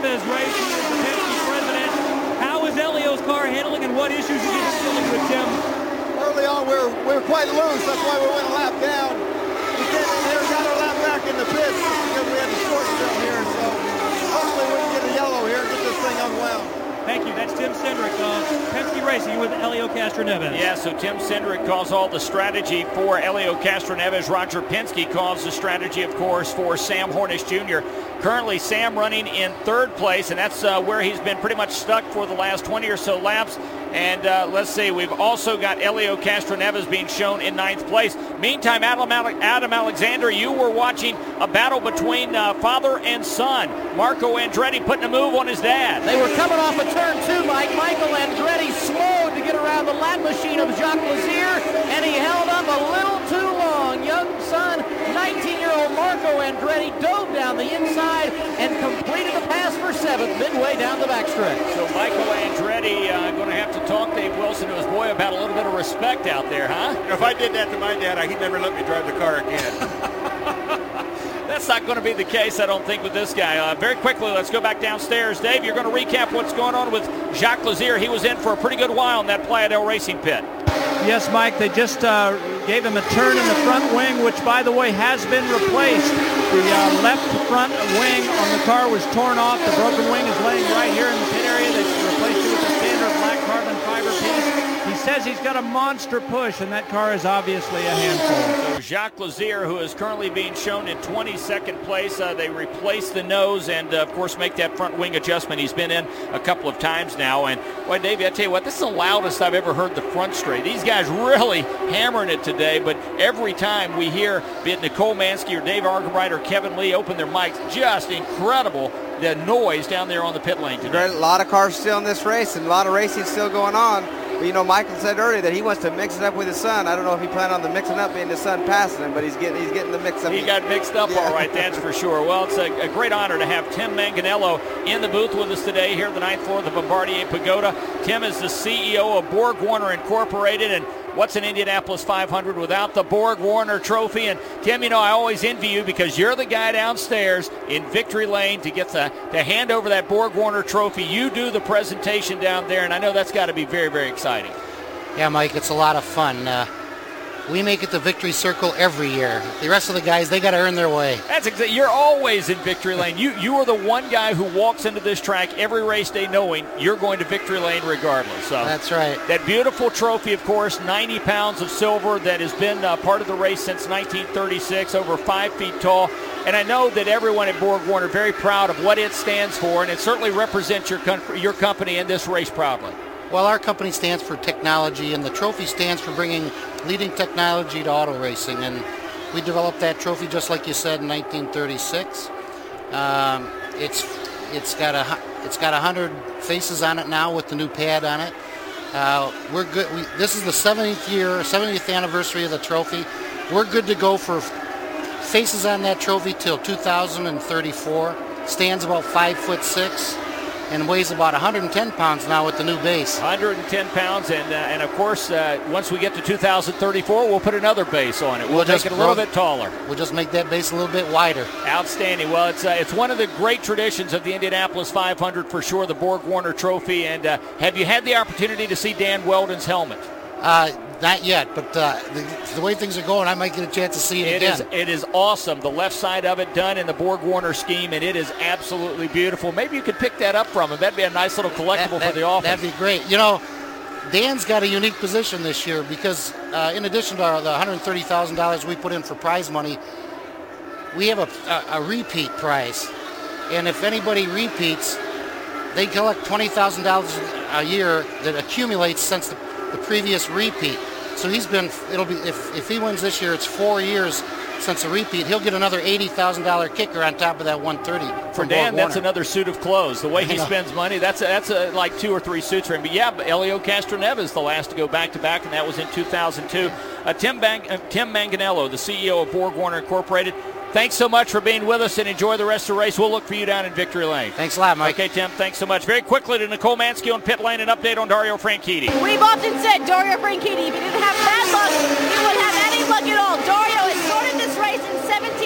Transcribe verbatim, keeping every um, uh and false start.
Neves Racing is the Penske president. How is Elio's car handling, and what issues are you dealing with, Tim? Early on, we were, we were quite loose. That's why we went a lap down. We never got our lap back in the pits because we had to shorten them here. So hopefully we can get a yellow here and get this thing unwound. Thank you. That's Tim Cindric of Penske Racing with Helio Castroneves. Yeah, so Tim Cindric calls all the strategy for Helio Castroneves. Roger Penske calls the strategy, of course, for Sam Hornish Junior Currently, Sam running in third place, and that's uh, where he's been pretty much stuck for the last twenty or so laps. And uh, let's see, we've also got Helio Castroneves being shown in ninth place. Meantime, Adam, Ale- Adam Alexander, you were watching a battle between uh, father and son. Marco Andretti putting a move on his dad. They were coming off of turn two, Mike. Michael Andretti slowed to get around the lap machine of Jacques Lazier, and he held up a little too long. Young son, nineteen-year-old Marco Andretti dove down the inside and completed the pass for seventh midway down the backstretch. So Michael Andretti uh, going to have to talk Dave Wilson to his boy about a little bit of respect out there, huh? If I did that to my dad, he'd never let me drive the car again. That's not going to be the case, I don't think, with this guy. Uh, very quickly, let's go back downstairs. Dave, you're going to recap what's going on with Jacques Lazier. He was in for a pretty good while in that Playa del Racing pit. Yes, Mike, they just uh, gave him a turn in the front wing, which, by the way, has been replaced. The uh, left front wing on the car was torn off. The broken wing is laying right here in the pit area. They replaced it with a standard black carbon fiber piece. He says he's got a monster push, and that car is obviously a handful. So Jacques Lazier, who is currently being shown in twenty-second place, uh, they replace the nose and, uh, of course, make that front wing adjustment. He's been in a couple of times now. And, boy, Davey, I tell you what, this is the loudest I've ever heard the front straight. These guys really hammering it today, but every time we hear, be it Nicole Mansky or Dave Argabright or Kevin Lee open their mics, just incredible the noise down there on the pit lane today. A lot of cars still in this race and a lot of racing still going on. But, you know, Michael said earlier that he wants to mix it up with his son. I don't know if he planned on the mixing up being his son passing him, but he's getting he's getting the mix up. He got mixed up, yeah. All right, that's for sure. Well, it's a, a great honor to have Tim Manganello in the booth with us today here at the ninth floor of the Bombardier Pagoda. Tim is the C E O of Borg Warner Incorporated, and what's an Indianapolis five hundred without the Borg Warner Trophy? And Tim, you know, I always envy you because you're the guy downstairs in Victory Lane to get the to hand over that Borg Warner Trophy. You do the presentation down there, and I know that's got to be very, very exciting. Yeah, Mike, it's a lot of fun. Uh, we make it the Victory Circle every year. The rest of the guys, they got to earn their way. That's exactly. You're always in Victory Lane. You you are the one guy who walks into this track every race day knowing you're going to Victory Lane regardless. So that's right. That beautiful trophy, of course, ninety pounds of silver that has been uh, part of the race since nineteen thirty-six, over five feet tall. And I know that everyone at Borg Warner is very proud of what it stands for, and it certainly represents your, com- your company in this race proudly. Well, our company stands for technology, and the trophy stands for bringing leading technology to auto racing. And we developed that trophy, just like you said, in nineteen thirty-six. Um, it's it's got a it's got a hundred faces on it now with the new pad on it. Uh, we're good. We, this is the seventieth year, seventieth anniversary of the trophy. We're good to go for faces on that trophy till two thousand thirty-four. Stands about five foot six. And weighs about one hundred ten pounds now with the new base. one hundred ten pounds, and uh, and of course, uh, once we get to two thousand thirty-four, we'll put another base on it. We'll, we'll make it a little bit taller. We'll just make that base a little bit wider. Outstanding. Well, it's uh, it's one of the great traditions of the Indianapolis five hundred for sure, the Borg Warner Trophy. And uh, have you had the opportunity to see Dan Weldon's helmet? Uh, not yet, but uh, the, the way things are going, I might get a chance to see it, it again. Is, it is awesome. The left side of it done in the Borg Warner scheme, and it is absolutely beautiful. Maybe you could pick that up from him. That'd be a nice little collectible that, that, for the office. That'd be great. You know, Dan's got a unique position this year because uh, in addition to our, the one hundred thirty thousand dollars we put in for prize money, we have a, a, a repeat prize. And if anybody repeats, they collect twenty thousand dollars a year that accumulates since the, the previous repeat. So he's been, it'll be, if, if he wins this year, it's four years since a repeat. He'll get another eighty thousand dollars kicker on top of that one thirty. For Dan, that's another suit of clothes. The way he spends money, that's a, that's a, like two or three suits for him. But yeah, but Helio Castroneves, the last to go back-to-back, and that was in two thousand two. Uh, Tim, Bang, uh, Tim Manganello, the C E O of Borg Warner Incorporated, thanks so much for being with us, and enjoy the rest of the race. We'll look for you down in Victory Lane. Thanks a lot, Mike. Okay, Tim, thanks so much. Very quickly to Nicole Mansky on pit lane, an update on Dario Franchitti. We've often said Dario Franchitti, if he didn't have bad luck, he wouldn't have any luck at all. Dario